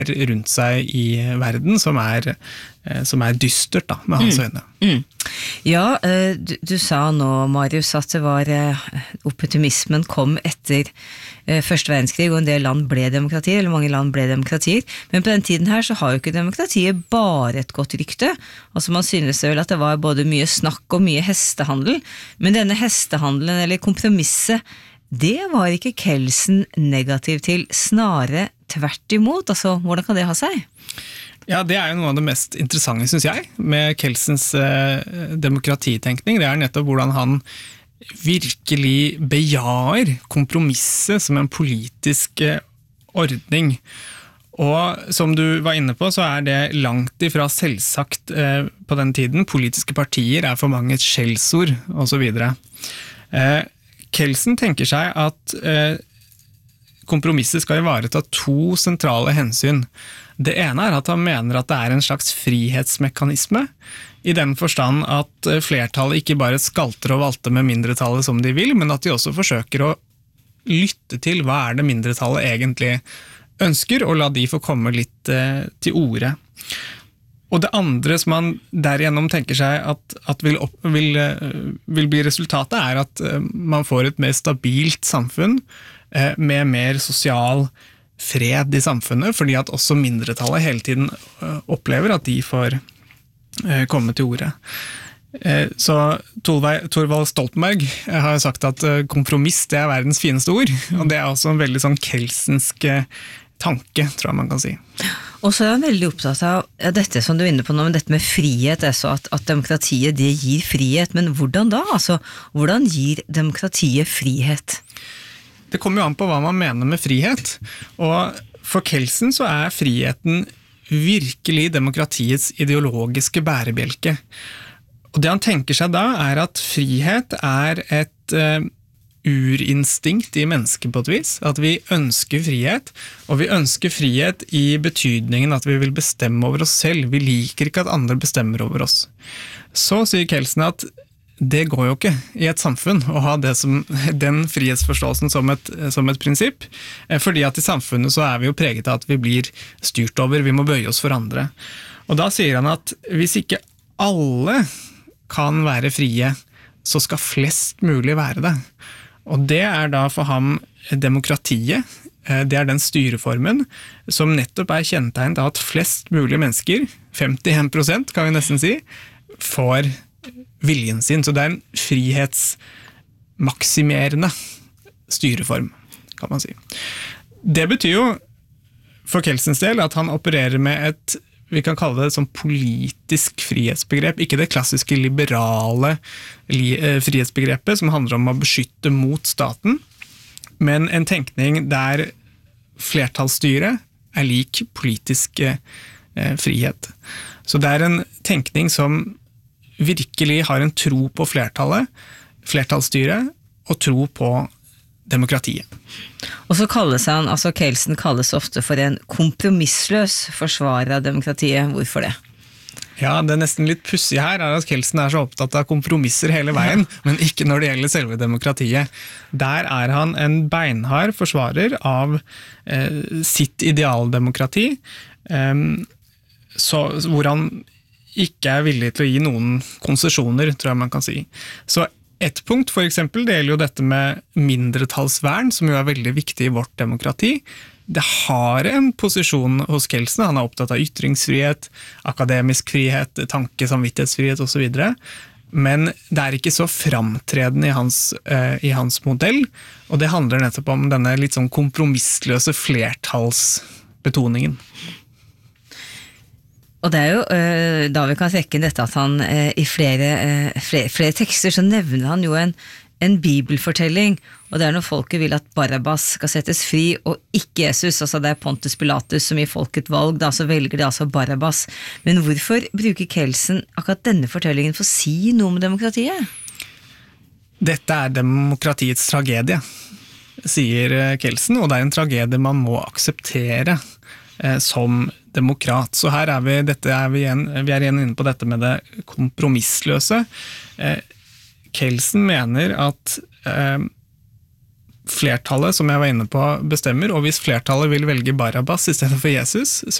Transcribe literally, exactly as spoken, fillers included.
rundt seg i verden som er, som er dystert da, med hans øyne. Mm. Mm. Ja, du, du sa nå, Marius, at det var optimismen kom etter første verdenskrig, og en del land ble demokratier, eller mange land ble demokratier, men på den tiden her så har jo ikke demokratiet bare et godt rykte. Altså man synes vel at det var både mye snakk og mye hestehandel, men denne hestehandelen eller kompromisset, det var ikke Kelsen negativ til, snarere tvert imot. Altså, hvordan kan det ha seg? Ja, det er jo noe av det mest interessante, synes jeg, med Kelsens eh, demokratitenkning. Det er nettopp hvordan han virkelig bejaer kompromisset som en politisk eh, ordning. Og som du var inne på, så er det langt ifra selvsagt eh, på den tiden. Politiske partier er for mange skjellsord, og så videre. Eh, Kelsen tenker seg at eh, kompromisset skal ivareta to sentrale hensyn. Det ene er at han mener at det er en slags frihetsmekanisme, i den forstand at flertallet ikke bare skalter og valter med mindretallet som de vil, men at de også forsøker å lytte til hva er det mindretallet egentlig ønsker, og la de få komme litt eh, til orde. Og det andre som man derigjennom tenker seg at, at vil, opp, vil, vil bli resultatet, er at man får et mer stabilt samfunn eh, med mer sosial fred i samfunnet, fordi at også mindretallet hele tiden opplever at de får eh, komme til orde. Eh, så Thorvald Stoltenberg har sagt at kompromiss det er verdens fineste ord, og det er også en veldig sånn kelsensk tanke, tror jeg man kan si. Og så er han veldig opptatt av ja, dette som du er inne på nå, men dette med frihet, altså at, at demokratiet det gir frihet, men hvordan da? Altså, hvordan gir demokratiet frihet? Det kommer jo an på hva man mener med frihet, og for Kelsen så er friheten virkelig demokratiets ideologiske bærebjelke. Og det han tenker seg da er at frihet er et uh, urinstinkt i mennesket på et vis, at vi ønsker frihet, og vi ønsker frihet i betydningen at vi vil bestemme over oss selv. Vi liker ikke at andre bestemmer over oss. Så sier Kelsen at det går jo ikke i et samfunn å ha det som, den frihetsforståelsen som et, som et prinsipp, fordi at i samfunnet så er vi jo preget av at vi blir styrt over, vi må bøye oss for andre. Og da sier han at hvis ikke alle kan være frie, så skal flest mulig være det. Og det er da for ham demokratiet, det er den styreformen som nettopp er kjennetegnet av at flest mulig mennesker, femtién prosent kan vi nesten si, får viljen sin. Så det er en frihetsmaksimerende styreform, kan man si. Det betyr jo for Kelsens del at han opererer med et, vi kan kalle det et sånn politisk frihetsbegrep, ikke det klassiske liberale frihetsbegrepet som handler om å beskytte mot staten, men en tenkning der flertallsstyret er lik politisk eh, frihet. Så det er en tenkning som virkelig har en tro på flertallet, flertallsstyret, og tro på demokratiet. Og så kalles han, altså Kelsen kalles ofte for en kompromissløs forsvarer av demokratiet. Hvorfor det? Ja, det er nesten litt pussig her, er at Kelsen er så opptatt av kompromisser hele veien, ja. Men ikke når det gjelder selve demokratiet. Der er han en beinhard forsvarer av eh, sitt idealdemokrati, eh, så, hvor han ikke er villig til å gi noen konsesjoner, tror jeg man kan si. Så et punkt for eksempel, det gjelder jo dette med mindretallsvern, som jo er veldig viktig i vårt demokrati. Det har en posisjon hos Kelsen, han er opptatt av ytringsfrihet, akademisk frihet, tanke, samvittighetsfrihet og så videre. Men det er ikke så framtredende i hans, eh, i hans modell, og det handler nettopp om denne litt sånn kompromissløse flertallsbetoningen. Og det er jo uh, da vi kan trekke inn dette at han uh, i flere, uh, flere, flere tekster så nevner han jo en, en bibelfortelling, og det er når folket vil at Barabbas skal settes fri og ikke Jesus, altså det er Pontus Pilatus som gir folk et valg, da så velger de altså Barabbas. Men hvorfor bruker Kelsen akkurat denne fortellingen for å si noe om demokratiet? Dette er demokratiets tragedie, sier Kelsen, og det er en tragedie man må akseptere eh, som demokrat. Så her er vi, dette er vi, igjen, vi er igjen inne på dette med det kompromissløse. Eh, Kelsen mener at eh, flertallet, som jeg var inne på, bestemmer, og hvis flertallet vil velge Barabbas i stedet for Jesus, så